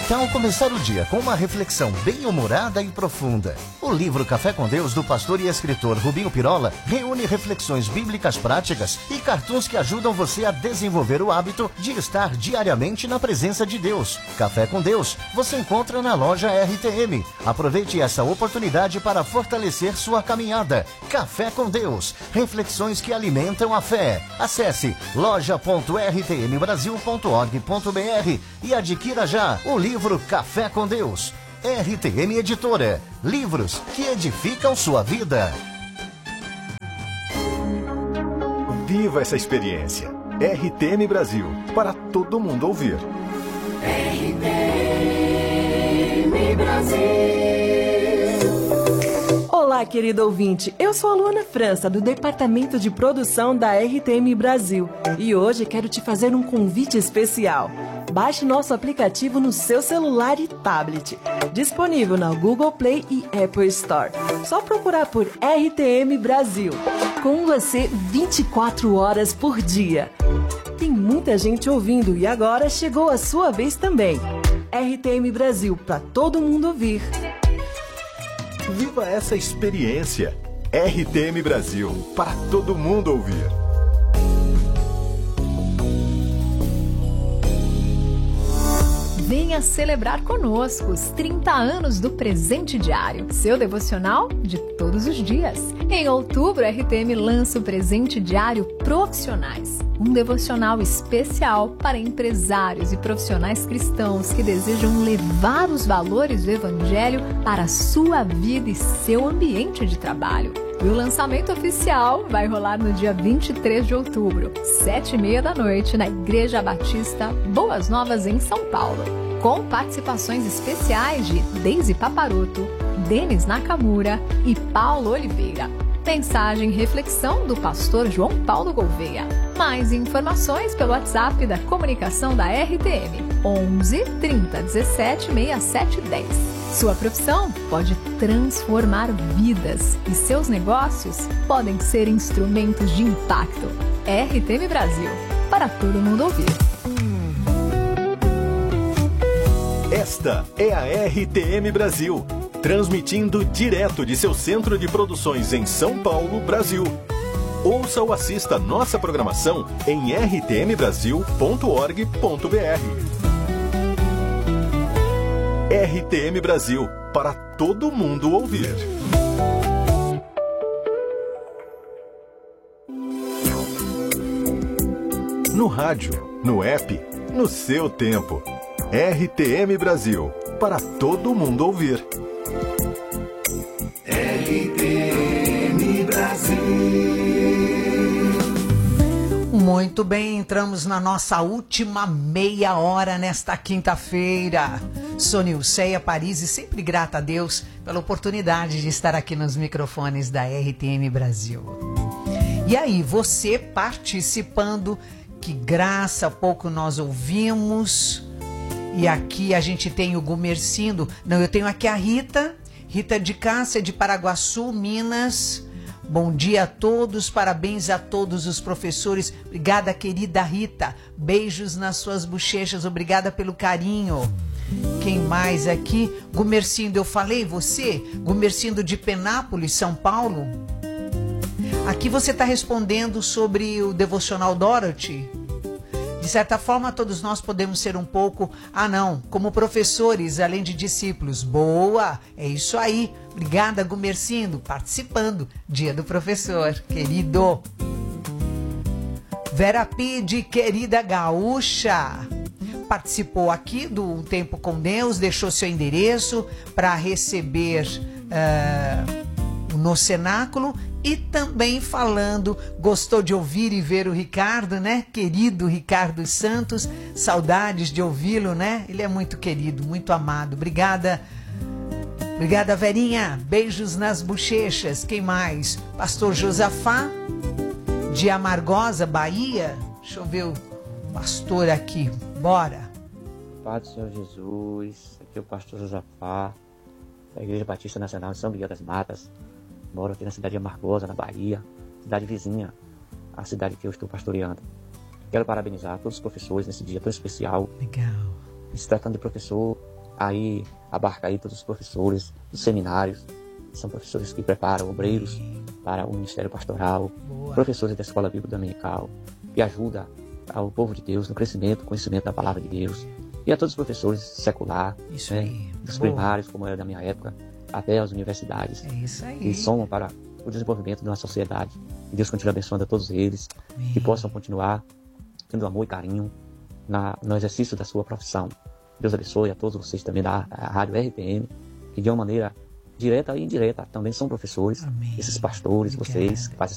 tal começar o dia com uma reflexão bem-humorada e profunda? O livro Café com Deus, do pastor e escritor Rubinho Pirola, reúne reflexões bíblicas práticas e cartoons que ajudam você a desenvolver o hábito de estar diariamente na presença de Deus. Café com Deus você encontra na loja RTM. Aproveite essa oportunidade para fortalecer sua caminhada. Café com Deus, reflexões que alimentam a fé. Acesse loja.rtmbrasil.org.br e adquira já o livro Café com Deus. RTM Editora. Livros que edificam sua vida. Viva essa experiência. RTM Brasil, para todo mundo ouvir. RTM Brasil. Olá, querido ouvinte. Eu sou a Luana França, do Departamento de Produção da RTM Brasil. E hoje quero te fazer um convite especial. Baixe nosso aplicativo no seu celular e tablet. Disponível na Google Play e Apple Store. Só procurar por RTM Brasil. Com você 24 horas por dia. Tem muita gente ouvindo e agora chegou a sua vez também. RTM Brasil, para todo mundo ouvir. Viva essa experiência. RTM Brasil, para todo mundo ouvir. Venha celebrar conosco os 30 anos do Presente Diário, seu devocional de todos os dias. Em outubro, a RTM lança o Presente Diário Profissionais, um devocional especial para empresários e profissionais cristãos que desejam levar os valores do Evangelho para a sua vida e seu ambiente de trabalho. E o lançamento oficial vai rolar no dia 23 de outubro, 7h30 da noite, na Igreja Batista Boas Novas, em São Paulo. Com participações especiais de Deise Paparoto, Denis Nakamura e Paulo Oliveira. Mensagem e reflexão do pastor João Paulo Gouveia. Mais informações pelo WhatsApp da comunicação da RTM, 11 30 17 67 10. Sua profissão pode transformar vidas e seus negócios podem ser instrumentos de impacto. RTM Brasil, para todo mundo ouvir. Esta é a RTM Brasil, transmitindo direto de seu centro de produções em São Paulo, Brasil. Ouça ou assista nossa programação em rtmbrasil.org.br. RTM Brasil, para todo mundo ouvir. No rádio, no app, no seu tempo. RTM Brasil, para todo mundo ouvir. RTM Brasil. Muito bem, entramos na nossa última meia hora nesta quinta-feira. Sou Nilceia Paris e sempre grata a Deus pela oportunidade de estar aqui nos microfones da RTM Brasil. E aí, você participando, que graça, há pouco nós ouvimos. E aqui a gente tem o Gumercindo. Não, eu tenho aqui a Rita de Cássia, de Paraguaçu, Minas. Bom dia a todos, parabéns a todos os professores. Obrigada, querida Rita. Beijos nas suas bochechas, obrigada pelo carinho. Quem mais aqui? Gumercindo, eu falei você? Gumercindo de Penápolis, São Paulo. Aqui você está respondendo sobre o Devocional Dorothy. De certa forma, todos nós podemos ser um pouco, como professores, além de discípulos. Boa, é isso aí. Obrigada, Gumercindo, participando. Dia do professor, querido. Vera Pide, querida gaúcha, participou aqui do Tempo com Deus, deixou seu endereço para receber no cenáculo. E também falando, gostou de ouvir e ver o Ricardo, né? Querido Ricardo Santos, saudades de ouvi-lo, né? Ele é muito querido, muito amado. Obrigada, Verinha. Beijos nas bochechas. Quem mais? Pastor Josafá, de Amargosa, Bahia. Deixa eu ver o pastor aqui. Bora. Pai do Senhor Jesus, aqui é o pastor Josafá, da Igreja Batista Nacional de São Miguel das Matas. Moro aqui na cidade de Amargosa, na Bahia, cidade vizinha à cidade que eu estou pastoreando. Quero parabenizar todos os professores nesse dia tão especial. Legal. Se tratando de professor, aí abarca aí todos os professores dos seminários, são professores que preparam obreiros para o ministério pastoral, professores da escola bíblica dominical, que ajuda ao povo de Deus no crescimento, conhecimento da palavra de Deus, e a todos os professores secular, dos primários, como era da minha época, até as universidades, que somam para o desenvolvimento de uma sociedade. Que Deus continue abençoando a todos eles, que possam continuar tendo amor e carinho no exercício da sua profissão. Deus abençoe a todos vocês também da Rádio RTM, que de uma maneira direta e indireta também são professores, esses pastores, vocês que fazem